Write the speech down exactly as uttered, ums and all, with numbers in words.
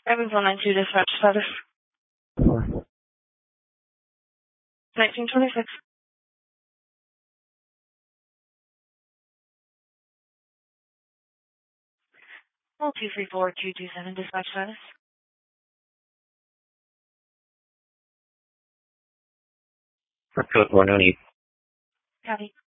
Evans one nine two dispatch status. Four. nineteen twenty-six. Well, two three four two two seven dispatch status. For code one oh eight. Copy.